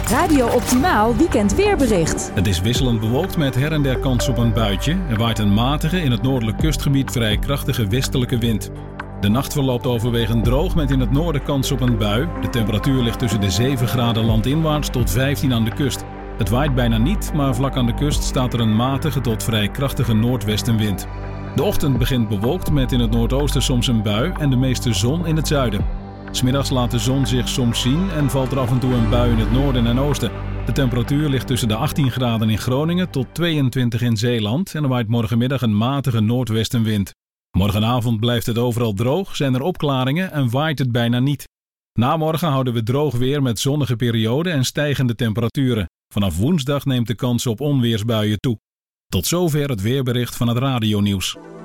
Radio Optimaal Weekend Weerbericht. Het is wisselend bewolkt met her en der kans op een buitje. Er waait een matige, in het noordelijk kustgebied vrij krachtige westelijke wind. De nacht verloopt overwegend droog met in het noorden kans op een bui. De temperatuur ligt tussen de 7 graden landinwaarts tot 15 aan de kust. Het waait bijna niet, maar vlak aan de kust staat er een matige tot vrij krachtige noordwestenwind. De ochtend begint bewolkt met in het noordoosten soms een bui en de meeste zon in het zuiden. 'S Middags laat de zon zich soms zien en valt er af en toe een bui in het noorden en oosten. De temperatuur ligt tussen de 18 graden in Groningen tot 22 in Zeeland en er waait morgenmiddag een matige noordwestenwind. Morgenavond blijft het overal droog, zijn er opklaringen en waait het bijna niet. Na morgen houden we droog weer met zonnige perioden en stijgende temperaturen. Vanaf woensdag neemt de kans op onweersbuien toe. Tot zover het weerbericht van het radionieuws.